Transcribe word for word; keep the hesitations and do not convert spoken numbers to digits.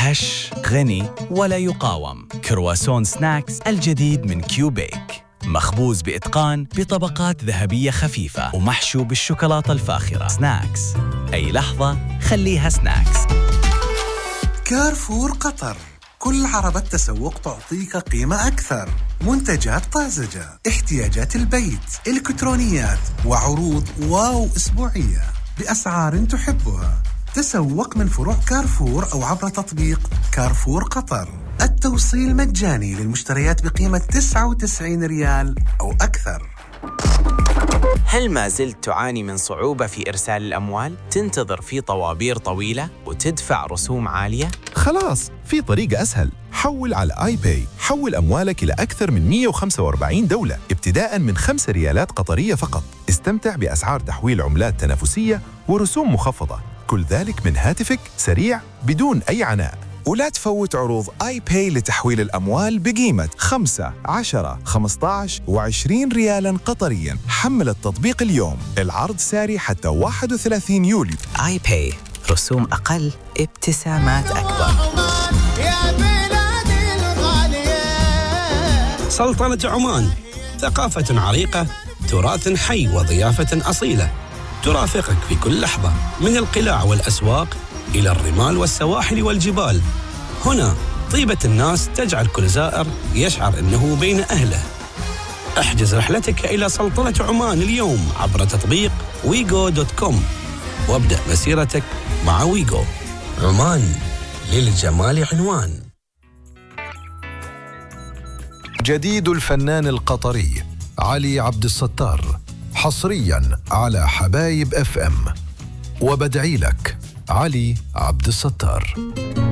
هش غني ولا يقاوم. كرواسون سناكس الجديد من كيوبيك، مخبوز بإتقان بطبقات ذهبية خفيفة ومحشو بالشوكولاتة الفاخرة. سناكس، أي لحظة خليها سناكس. كارفور قطر، كل عربة تسوق تعطيك قيمة أكثر. منتجات طازجة، احتياجات البيت، إلكترونيات، وعروض واو أسبوعية بأسعار تحبها. تسوق من فروع كارفور أو عبر تطبيق كارفور قطر. التوصيل مجاني للمشتريات بقيمة تسعة وتسعين ريال أو أكثر. هل ما زلت تعاني من صعوبة في إرسال الأموال؟ تنتظر في طوابير طويلة وتدفع رسوم عالية؟ خلاص، في طريقة أسهل. حول على آي باي. حول أموالك إلى أكثر من مئة وخمسة وأربعين دولة ابتداء من خمس ريالات قطرية فقط. استمتع بأسعار تحويل عملات تنافسية ورسوم مخفضة، كل ذلك من هاتفك، سريع بدون أي عناء. ولا تفوت عروض آي باي لتحويل الأموال بقيمة خمسة، عشرة، خمسة عشر وعشرين ريالاً قطرياً. حمل التطبيق اليوم، العرض ساري حتى واحد وثلاثين يوليو. آي باي، رسوم أقل، ابتسامات أكبر. سلطنة عمان، ثقافة عريقة، تراث حي وضيافة أصيلة ترافقك في كل لحظة، من القلاع والأسواق إلى الرمال والسواحل والجبال. هنا طيبة الناس تجعل كل زائر يشعر أنه بين أهله. احجز رحلتك إلى سلطنة عمان اليوم عبر تطبيق ويغو دوت كوم وابدأ مسيرتك مع ويغو. عمان، للجمال عنوان. جديد الفنان القطري علي عبد الستار، حصرياً على حبايب اف ام. وبدعي لك علي عبد الستار.